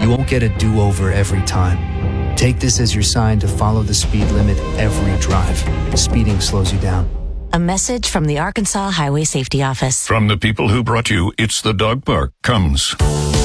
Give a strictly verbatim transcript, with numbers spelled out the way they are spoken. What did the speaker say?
You won't get a do-over every time. Take this as your sign to follow the speed limit every drive. Speeding slows you down. A message from the Arkansas Highway Safety Office. From the people who brought you It's the Dog Park comes